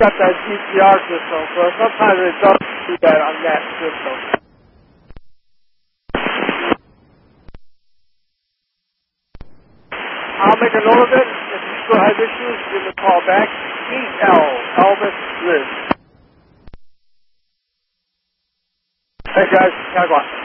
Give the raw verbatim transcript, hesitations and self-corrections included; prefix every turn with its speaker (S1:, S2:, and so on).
S1: got that G P R system, so sometimes it does do that on that system. I'll make a note of it. If you still have issues, give me a call back. E L, Elvis Liz. Hey guys, tag on.